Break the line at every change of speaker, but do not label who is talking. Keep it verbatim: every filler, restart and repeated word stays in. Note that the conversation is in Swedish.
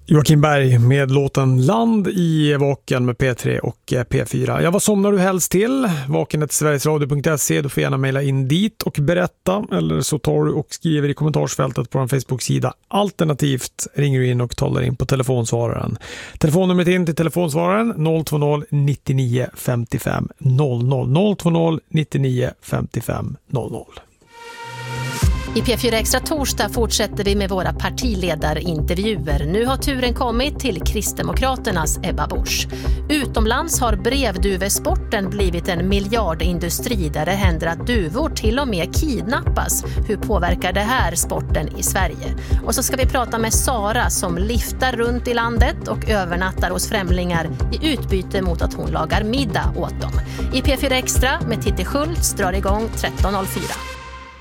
Joakim Berg med låten Land i Vaken med P tre och P fyra. Ja, vad somnar du helst till? Vaken till sverigesradio punkt se. Du får gärna mejla in dit och berätta. Eller så tar du och skriver i kommentarsfältet på vår Facebook-sida. Alternativt ringer du in och talar in på telefonsvararen. Telefonnumret in till telefonsvararen noll två noll nittionio femtiofem noll noll noll två noll nittionio femtiofem noll noll.
I P fyra Extra torsdag fortsätter vi med våra partiledarintervjuer. Nu har turen kommit till Kristdemokraternas Ebba Busch. Utomlands har brevduvesporten blivit en miljardindustri där det händer att duvor till och med kidnappas. Hur påverkar det här sporten i Sverige? Och så ska vi prata med Sara som liftar runt i landet och övernattar hos främlingar i utbyte mot att hon lagar middag åt dem. I P fyra Extra med Titti Schultz drar igång tretton noll fyra.